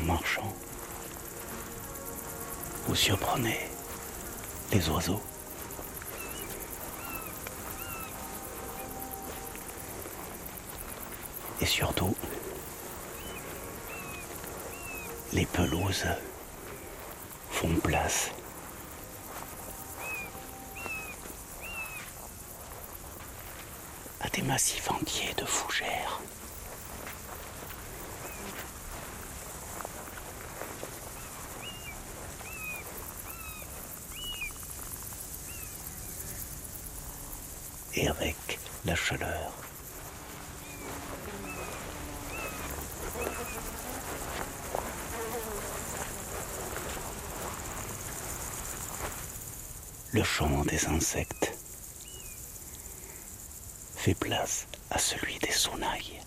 marchant, vous surprenez les oiseaux. Et surtout, les pelouses font place à des massifs entiers de fougères. Et avec la chaleur, le chant des insectes fait place à celui des saunailles.